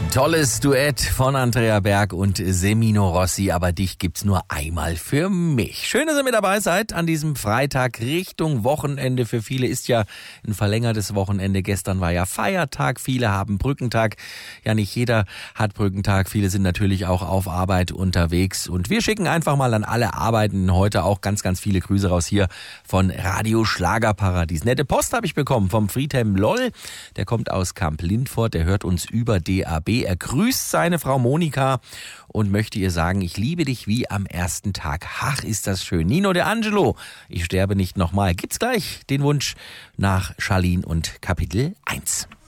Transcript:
Tolles Duett von Andrea Berg und Semino Rossi, aber dich gibt's nur einmal für mich. Schön, dass ihr mit dabei seid an diesem Freitag Richtung Wochenende. Für viele ist ja ein verlängertes Wochenende. Gestern war ja Feiertag, viele haben Brückentag. Ja, nicht jeder hat Brückentag. Viele sind natürlich auch auf Arbeit unterwegs. Und wir schicken einfach mal an alle Arbeitenden heute auch ganz, ganz viele Grüße raus hier von Radio Schlagerparadies. Nette Post habe ich bekommen vom Friedhelm Loll. Der kommt aus Kamp-Lindfort, der hört uns über DAB. Er grüßt seine Frau Monika und möchte ihr sagen, ich liebe dich wie am ersten Tag. Ach, ist das schön. Nino De Angelo, ich sterbe nicht nochmal. Gibt's gleich den Wunsch nach Charlene und Kapitel 1.